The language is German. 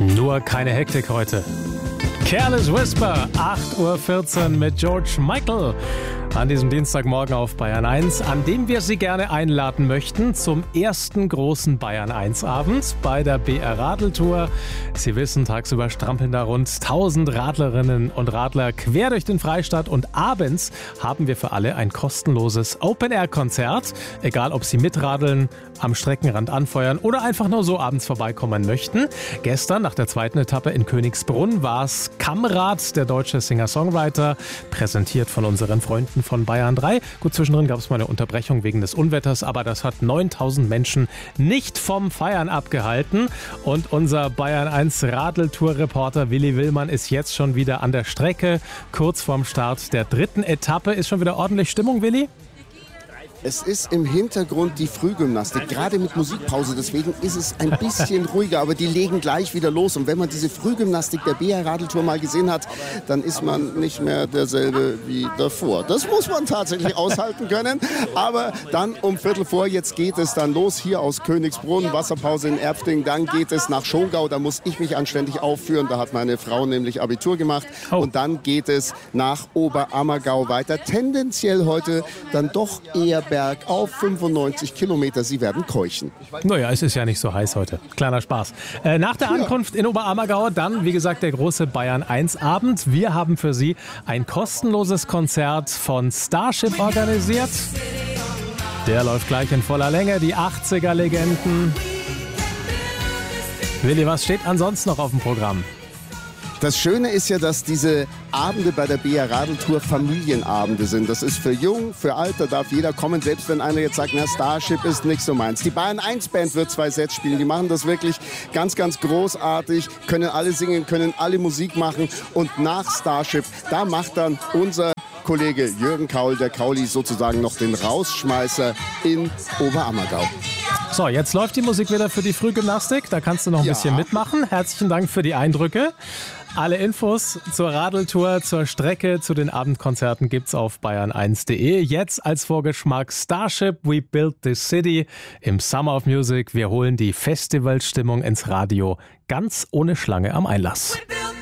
Nur keine Hektik heute. Careless Whisper, 8.14 Uhr mit George Michael. An diesem Dienstagmorgen auf Bayern 1, an dem wir Sie gerne einladen möchten zum ersten großen Bayern 1 Abend bei der BR Radeltour. Sie wissen, tagsüber strampeln da rund 1000 Radlerinnen und Radler quer durch den Freistaat und abends haben wir für alle ein kostenloses Open-Air-Konzert. Egal, ob Sie mitradeln, am Streckenrand anfeuern oder einfach nur so abends vorbeikommen möchten. Gestern, nach der zweiten Etappe in Königsbrunn, war es Kammrad, der deutsche Singer-Songwriter, präsentiert von unseren Freunden von Bayern 3. Gut, zwischendrin gab es mal eine Unterbrechung wegen des Unwetters, aber das hat 9000 Menschen nicht vom Feiern abgehalten. Und unser Bayern 1 Radeltour-Reporter Willi Willmann ist jetzt schon wieder an der Strecke. Kurz vorm Start der dritten Etappe. Ist schon wieder ordentlich Stimmung, Willi? Es ist im Hintergrund die Frühgymnastik, gerade mit Musikpause, deswegen ist es ein bisschen ruhiger, aber die legen gleich wieder los. Und wenn man diese Frühgymnastik der BR Radeltour mal gesehen hat, dann ist man nicht mehr derselbe wie davor. Das muss man tatsächlich aushalten können, aber dann um Viertel vor, jetzt geht es dann los hier aus Königsbrunn, Wasserpause in Erpting, dann geht es nach Schongau, da muss ich mich anständig aufführen, da hat meine Frau nämlich Abitur gemacht und dann geht es nach Oberammergau weiter, tendenziell heute dann doch eher auf 95 Kilometer. Sie werden keuchen. Naja, es ist ja nicht so heiß heute. Kleiner Spaß. Nach der Ankunft in Oberammergau dann, wie gesagt, der große Bayern 1 Abend. Wir haben für Sie ein kostenloses Konzert von Starship organisiert. Der läuft gleich in voller Länge. Die 80er-Legenden. Willi, was steht ansonsten noch auf dem Programm? Das Schöne ist ja, dass diese Abende bei der BR Radeltour Familienabende sind. Das ist für jung, für alt, da darf jeder kommen, selbst wenn einer jetzt sagt, na, Starship ist nicht so meins. Die Bayern 1 Band wird 2 Sets spielen, die machen das wirklich ganz, ganz großartig, können alle singen, können alle Musik machen und nach Starship, da macht dann unser Kollege Jürgen Kaul, der Kauli, sozusagen noch den Rausschmeißer in Oberammergau. So, jetzt läuft die Musik wieder für die Frühgymnastik. Da kannst du noch ein bisschen mitmachen. Herzlichen Dank für die Eindrücke. Alle Infos zur Radeltour, zur Strecke, zu den Abendkonzerten gibt's auf bayern1.de. Jetzt als Vorgeschmack Starship, We Built This City im Summer of Music. Wir holen die Festivalstimmung ins Radio, ganz ohne Schlange am Einlass.